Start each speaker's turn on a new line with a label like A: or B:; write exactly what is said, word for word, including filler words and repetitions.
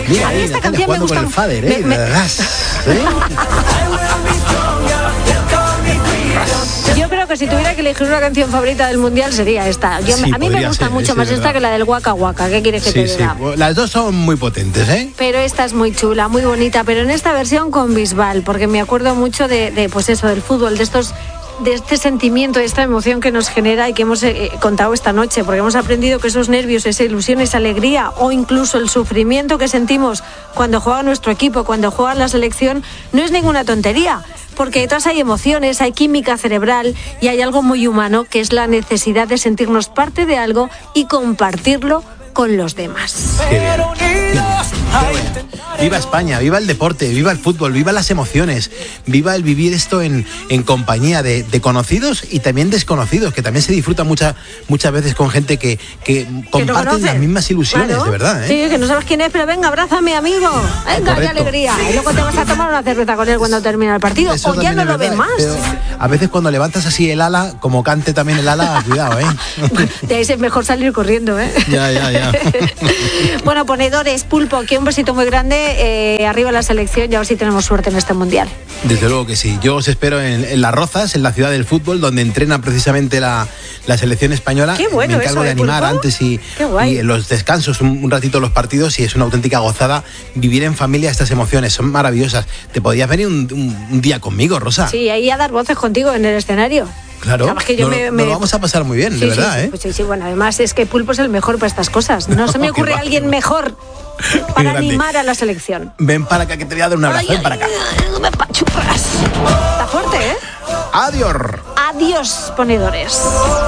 A: Mira,
B: a mí
A: ahí,
B: esta
A: Natalia,
B: canción me
A: jugando
B: gusta.
A: con el fader, ¿eh?
B: me- me-
A: Ras, ¿eh?
B: Yo creo que si tuviera que elegir una canción favorita del mundial sería esta. Yo,
A: Sí,
B: a mí me
A: podría
B: gusta
A: ser,
B: mucho
A: sí,
B: más
A: es
B: esta
A: verdad.
B: que la del Waka Waka. ¿Qué quieres que
A: Sí,
B: te
A: sí.
B: diga?
A: Las dos son muy potentes, ¿eh?
B: Pero esta es muy chula, muy bonita, pero en esta versión con Bisbal, porque me acuerdo mucho de, de pues eso, del fútbol, de estos de este sentimiento, de esta emoción que nos genera y que hemos eh, contado esta noche, porque hemos aprendido que esos nervios, esa ilusión, esa alegría o incluso el sufrimiento que sentimos cuando juega nuestro equipo, cuando juega la selección, no es ninguna tontería, porque detrás hay emociones, hay química cerebral y hay algo muy humano, que es la necesidad de sentirnos parte de algo y compartirlo con los demás.
A: Qué bien. Qué bien. Viva España, viva el deporte, viva el fútbol, viva las emociones, viva el vivir esto en, en compañía de, de conocidos y también desconocidos, que también se disfruta mucha, muchas veces con gente que, que comparten
B: conoces.
A: las mismas ilusiones,
B: Claro.
A: de verdad, ¿eh?
B: Sí, que no sabes quién es, pero venga, abrázame, amigo. Venga, qué
A: Correcto.
B: alegría. Y luego te vas a tomar una cerveza con él cuando termine el partido.
A: Eso
B: O ya
A: también
B: no
A: es
B: lo ves
A: verdad,
B: más.
A: pero a veces cuando levantas así el ala, como cante también el ala, cuidado, ¿eh?
B: De ahí es mejor salir corriendo, ¿eh?
A: Ya, ya, ya.
B: Bueno, ponedores, Pulpo, que un besito muy grande. Eh, arriba la selección y a ver si tenemos suerte en este mundial.
A: Desde luego que sí. Yo os espero en, en Las Rozas, en la ciudad del fútbol, donde entrena precisamente la, la selección española.
B: Qué bueno
A: Me encargo
B: eso,
A: de
B: ¿eh,
A: animar
B: Pulpo?
A: antes y,
B: Qué guay.
A: y en los descansos un, un ratito los partidos, y es una auténtica gozada vivir en familia estas emociones. Son maravillosas. Te podías venir un, un- un día conmigo, Rosa.
B: Sí, ahí a dar voces contigo en el escenario.
A: Claro.
B: Además que yo
A: Nos-
B: me-
A: nos
B: me-
A: lo vamos a pasar muy bien,
B: Sí,
A: de
B: sí,
A: verdad,
B: sí,
A: ¿eh?
B: pues sí, sí, bueno, además es que Pulpo es el mejor para estas cosas. No se me
A: Qué
B: ocurre
A: va,
B: alguien
A: qué va.
B: mejor
A: Qué
B: para
A: grande.
B: animar a la selección.
A: Ven para acá que te voy a dar un abrazo.
B: Ay,
A: Ven para acá.
B: ay, me pachucas. Está fuerte, ¿eh?
A: Adiós.
B: Adiós, ponedores.